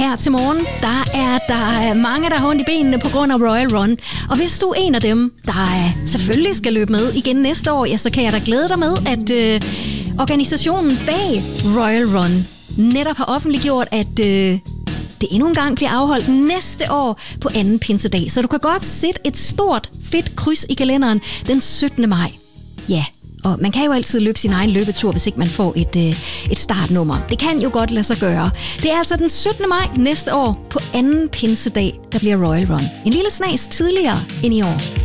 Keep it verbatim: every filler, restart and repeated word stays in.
her til morgen, der er der mange, der har ondt i benene på grund af Royal Run. Og hvis du er en af dem, der selvfølgelig skal løbe med igen næste år, ja, så kan jeg da glæde dig med, at øh, organisationen bag Royal Run netop har offentliggjort, at øh, det endnu en gang bliver afholdt næste år på anden pinsedag. Så du kan godt sætte et stort, fedt kryds i kalenderen den syttende maj. Ja, og man kan jo altid løbe sin egen løbetur, hvis ikke man får et, øh, et startnummer. Det kan jo godt lade sig gøre. Det er altså den syttende maj næste år på anden pinsedag, der bliver Royal Run. En lille snas tidligere end i år.